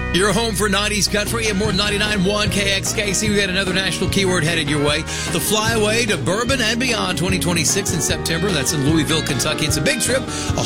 Your home for 90s country and more 99.1 KXKC. We got another national keyword headed your way. The Flyaway to Bourbon and Beyond 2026 in September. That's in Louisville, Kentucky. It's a big trip, a